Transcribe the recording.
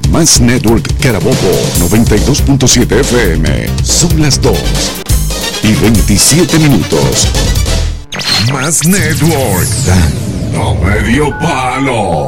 Más Network Carabobo 92.7 FM. Son las 2:27. Más Network. Dando medio palo.